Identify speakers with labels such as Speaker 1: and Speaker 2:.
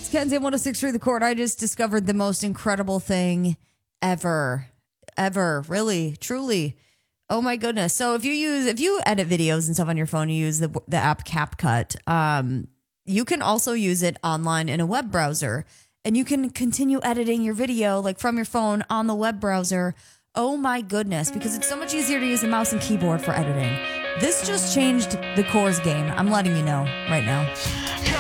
Speaker 1: It's Kenzie 106 The Court. I just discovered the most incredible thing ever. Really, truly. Oh my goodness. So if you edit videos and stuff on your phone, you use the app CapCut. You can also use it online in a web browser, and you can continue editing your video like from your phone on the web browser. Oh my goodness, because it's so much easier to use a mouse and keyboard for editing. This just changed the Core's game. I'm letting you know right now.